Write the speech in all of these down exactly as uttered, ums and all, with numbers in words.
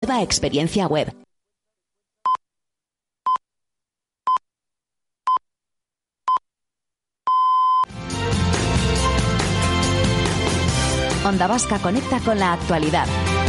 Nueva experiencia web. Onda Vasca conecta con la actualidad.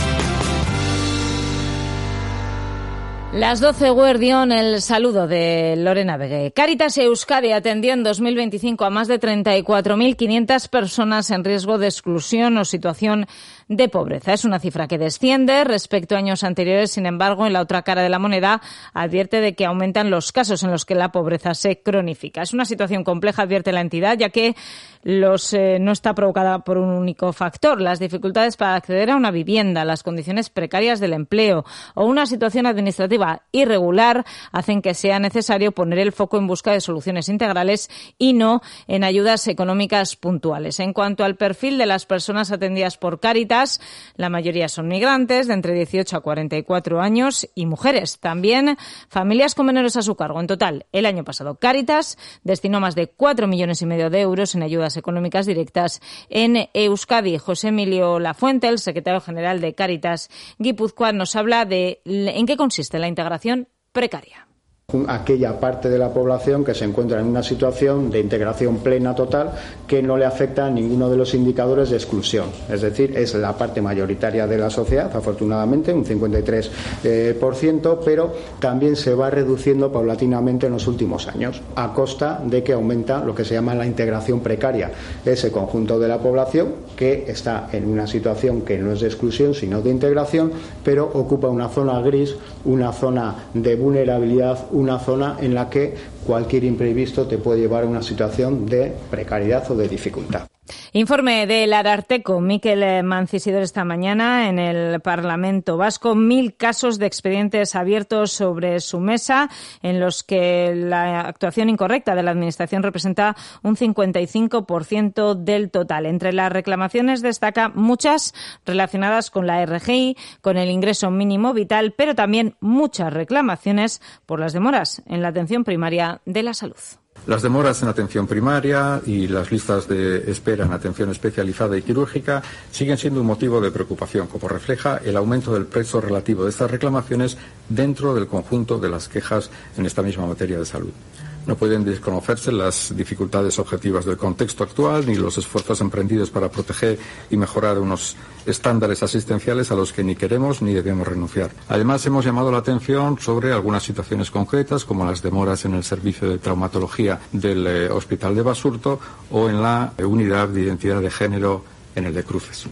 Las doce, Guardión, el saludo de Lorena Begué. Cáritas Euskadi atendió en dos mil veinticinco a más de treinta y cuatro mil quinientas personas en riesgo de exclusión o situación de pobreza. Es una cifra que desciende respecto a años anteriores. Sin embargo, en la otra cara de la moneda advierte de que aumentan los casos en los que la pobreza se cronifica. Es una situación compleja, advierte la entidad, ya que los eh, no está provocada por un único factor. Las dificultades para acceder a una vivienda, las condiciones precarias del empleo o una situación administrativa irregular hacen que sea necesario poner el foco en busca de soluciones integrales y no en ayudas económicas puntuales. En cuanto al perfil de las personas atendidas por Cáritas, la mayoría son migrantes de entre dieciocho a cuarenta y cuatro años y mujeres. También familias con menores a su cargo. En total, el año pasado, Cáritas destinó más de cuatro millones y medio de euros en ayudas económicas directas en Euskadi. José Emilio Lafuente, el secretario general de Cáritas Guipúzcoa, nos habla de en qué consiste la integración precaria. Aquella parte de la población que se encuentra en una situación de integración plena total que no le afecta a ninguno de los indicadores de exclusión. Es decir, es la parte mayoritaria de la sociedad, afortunadamente, un cincuenta y tres por ciento, pero también se va reduciendo paulatinamente en los últimos años, a costa de que aumenta lo que se llama la integración precaria, ese conjunto de la población que está en una situación que no es de exclusión, sino de integración, pero ocupa una zona gris, una zona de vulnerabilidad, una zona en la que cualquier imprevisto te puede llevar a una situación de precariedad o de dificultad. Informe del Ararteko. Mikel Mancisidor esta mañana en el Parlamento Vasco. Mil casos de expedientes abiertos sobre su mesa en los que la actuación incorrecta de la Administración representa un cincuenta y cinco por ciento del total. Entre las reclamaciones destaca muchas relacionadas con la R G I, con el ingreso mínimo vital, pero también muchas reclamaciones por las demoras en la atención primaria de la salud. Las demoras en atención primaria y las listas de espera en atención especializada y quirúrgica siguen siendo un motivo de preocupación, como refleja el aumento del peso relativo de estas reclamaciones dentro del conjunto de las quejas en esta misma materia de salud. No pueden desconocerse las dificultades objetivas del contexto actual ni los esfuerzos emprendidos para proteger y mejorar unos estándares asistenciales a los que ni queremos ni debemos renunciar. Además, hemos llamado la atención sobre algunas situaciones concretas, como las demoras en el servicio de traumatología del eh, Hospital de Basurto o en la eh, unidad de identidad de género en el de Cruces.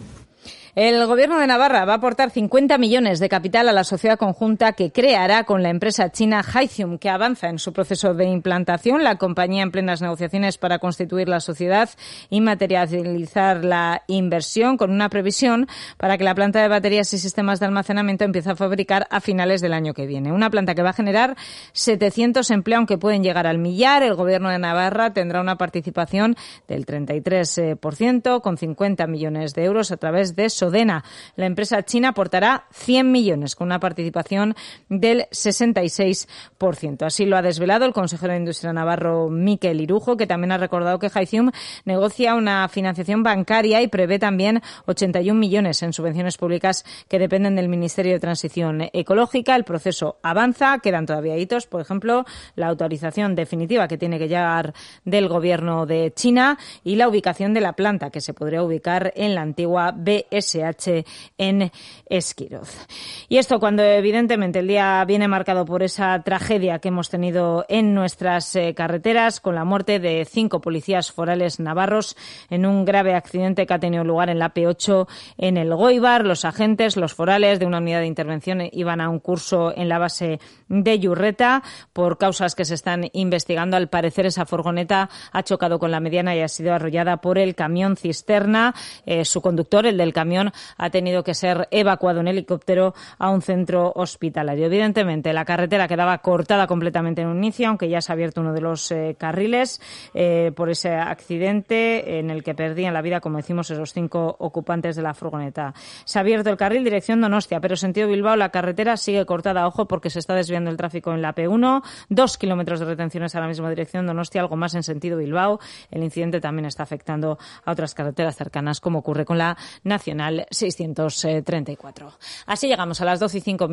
El Gobierno de Navarra va a aportar cincuenta millones de capital a la sociedad conjunta que creará con la empresa china Hythium, que avanza en su proceso de implantación. La compañía en plenas negociaciones para constituir la sociedad y materializar la inversión, con una previsión para que la planta de baterías y sistemas de almacenamiento empiece a fabricar a finales del año que viene. Una planta que va a generar setecientos empleos, aunque pueden llegar al millar. El Gobierno de Navarra tendrá una participación del treinta y tres por ciento, con cincuenta millones de euros a través de Sodena. La empresa china aportará cien millones, con una participación del sesenta y seis por ciento. Así lo ha desvelado el consejero de Industria navarro, Mikel Irujo, que también ha recordado que Hythium negocia una financiación bancaria y prevé también ochenta y un millones en subvenciones públicas que dependen del Ministerio de Transición Ecológica. El proceso avanza, quedan todavía hitos, por ejemplo, la autorización definitiva que tiene que llegar del Gobierno de China y la ubicación de la planta, que se podría ubicar en la antigua B S H en Esquiroz. Y esto cuando evidentemente el día viene marcado por esa tragedia que hemos tenido en nuestras eh, carreteras, con la muerte de cinco policías forales navarros en un grave accidente que ha tenido lugar en la P ocho en el Goibar. Los agentes, los forales de una unidad de intervención iban a un curso en la base de Yurreta por causas que se están investigando. Al parecer esa furgoneta ha chocado con la mediana y ha sido arrollada por el camión cisterna. Eh, su conductor, el del camión, ha tenido que ser evacuado en helicóptero a un centro hospitalario. Evidentemente, la carretera quedaba cortada completamente en un inicio, aunque ya se ha abierto uno de los eh, carriles eh, por ese accidente en el que perdían la vida, como decimos, esos cinco ocupantes de la furgoneta. Se ha abierto el carril dirección Donostia, pero sentido Bilbao la carretera sigue cortada. Ojo, porque se está desviando el tráfico en la P uno. Dos kilómetros de retenciones ahora mismo dirección Donostia, algo más en sentido Bilbao. El incidente también está afectando a otras carreteras cercanas, como ocurre con la Nacional seiscientos treinta y cuatro. Así llegamos a las doce y cinco.